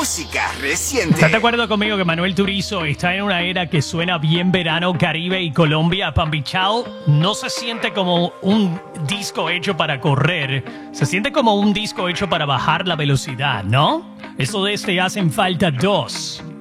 música reciente. ¿Estás de acuerdo conmigo que Manuel Turizo está en una era que suena bien verano, Caribe y Colombia? Pambichao no se siente como un disco hecho para correr, se siente como un disco hecho para bajar la velocidad, ¿no? Eso de Hacen falta dos.